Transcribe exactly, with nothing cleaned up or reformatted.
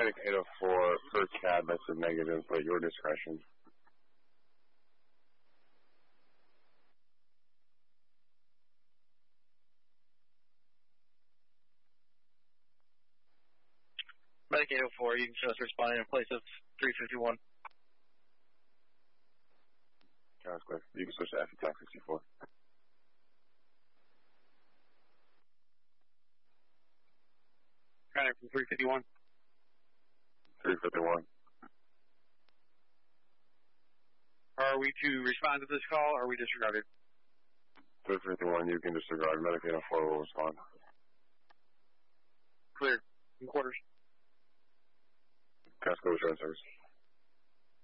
Medic eight oh four, per cab, that's a negative, but your discretion. Medic eight oh four, you can show us responding in place of three fifty-one. That's clear. You can switch to F attack sixty-four. Contact from three fifty-one. three fifty-one. Are we to respond to this call, or are we disregarded? three fifty-one, you can disregard. Medic eight oh four will respond. Clear. In quarters. Casco Return Service.